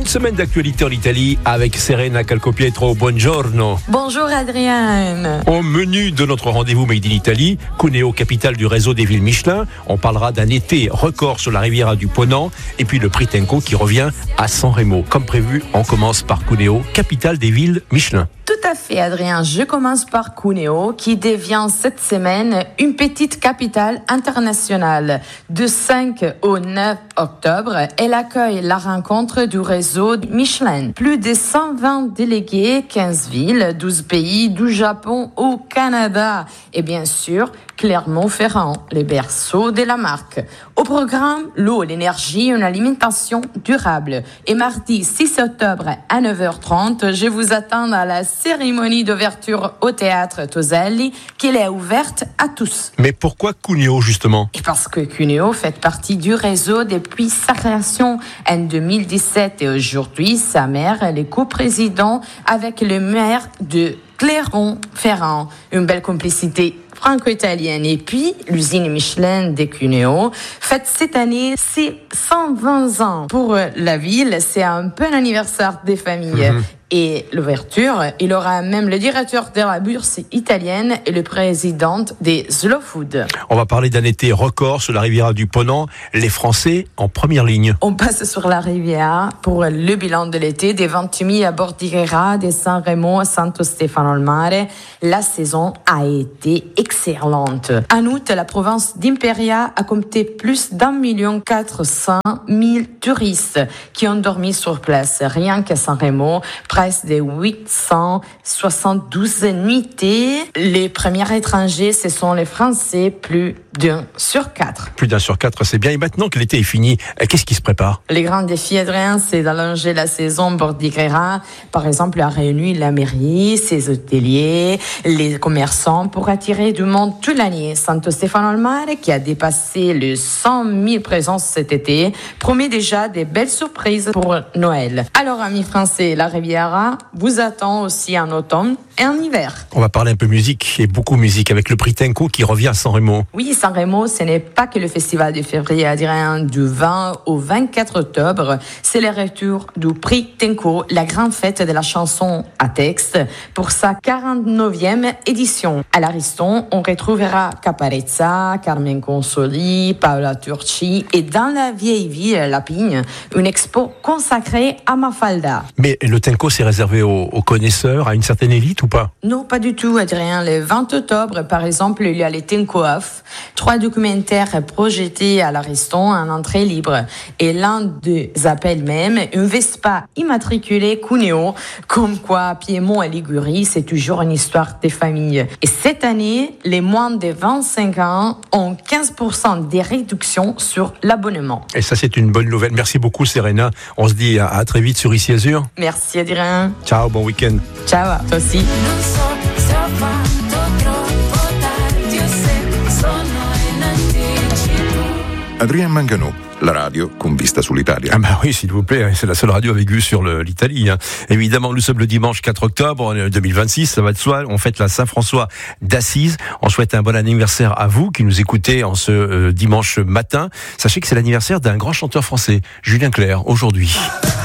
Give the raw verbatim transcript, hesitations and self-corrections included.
semaine d'actualité en Italie avec Serena Calcopietro. Buongiorno. Bonjour Adrien. Au menu de notre rendez-vous Made in Italy, Cuneo, capitale du réseau des villes Michelin. On parlera d'un été record sur la Riviera du Ponant et puis le prix Tenco qui revient à Sanremo. Comme prévu, on commence par Cuneo, capitale des villes Michelin. Tout à fait Adrien, je commence par Cuneo qui devient cette semaine une petite capitale internationale. De cinq au neuf octobre, elle accueille la rencontre du réseau Michelin. Plus de cent vingt délégués, quinze villes, douze pays, du Japon au Canada et bien sûr Clermont-Ferrand, les berceaux de la marque. Au programme, l'eau, l'énergie, une alimentation durable. Et mardi six octobre à neuf heures trente, je vous attends à la cérémonie d'ouverture au théâtre Toselli, qui est ouverte à tous. Mais pourquoi Cuneo justement ? Et parce que Cuneo fait partie du réseau depuis sa création en deux mille dix-sept et aujourd'hui, sa mère, elle est coprésidente avec le maire de Clermont-Ferrand. Une belle complicité franco-italienne. Et puis, l'usine Michelin de Cuneo fête cette année ses cent vingt ans. Pour la ville, c'est un peu l'anniversaire des familles. Mmh. Et l'ouverture, il aura même le directeur de la bourse italienne et le président des Slow Food. On va parler d'un été record sur la Riviera du Ponant. Les Français en première ligne. On passe sur la Riviera pour le bilan de l'été des vingt-huit à Bordighera, de Sanremo à Santo Stefano al Mare. La saison a été excellente. En août, la province d'Imperia a compté plus d'un million quatre cent mille touristes qui ont dormi sur place. Rien qu'à Sanremo, presque de huit cent soixante-douze nuitées. Les premiers étrangers, ce sont les Français, plus d'un sur quatre. Plus d'un sur quatre, c'est bien. Et maintenant que l'été est fini, qu'est-ce qui se prépare ? Les grands défis, Adrien, c'est d'allonger la saison Bordighera. Par exemple, à réunir la mairie, ses hôteliers, les commerçants pour attirer du monde toute l'année. Santo Stefano al Mare, qui a dépassé les cent mille présences cet été, promet déjà des belles surprises pour Noël. Alors, amis français, la Riviera vous attend aussi en automne et en hiver. On va parler un peu musique et beaucoup musique avec le prix Tenco qui revient à Sanremo. Oui, Sanremo, ce n'est pas que le festival de février, Adrien, du vingt au vingt-quatre octobre. C'est le retour du prix Tenco, la grande fête de la chanson à texte, pour sa quarante-neuvième édition. À l'Ariston, on retrouvera Caparezza, Carmen Consoli, Paola Turci et dans la vieille ville, La Pigne, une expo consacrée à Mafalda. Mais le Tenco, c'est réservé aux, aux connaisseurs, à une certaine élite ou pas ? Non, pas du tout, Adrien. Le vingt octobre, par exemple, il y a les Tenco Off, trois documentaires projetés à l'Ariston en entrée libre. Et l'un des appels même, une Vespa immatriculée Cuneo, comme quoi Piémont et Ligurie, c'est toujours une histoire des familles. Et cette année, les moins de vingt-cinq ans ont quinze pour cent des réductions sur l'abonnement. Et ça, c'est une bonne nouvelle. Merci beaucoup, Serena. On se dit à, à très vite sur Ici Azur. Merci, Adrien. Ciao, bon week-end. Ciao, à toi aussi. Adrien Mangano, la radio con vista sull'Italia. Ah bah oui, s'il vous plaît, c'est la seule radio avec vue sur le, l'Italie. Hein. Évidemment, nous sommes le dimanche quatre octobre deux mille vingt-six, ça va de soi, on fête la Saint-François d'Assise. On souhaite un bon anniversaire à vous qui nous écoutez en ce euh, dimanche matin. Sachez que c'est l'anniversaire d'un grand chanteur français, Julien Clerc, aujourd'hui.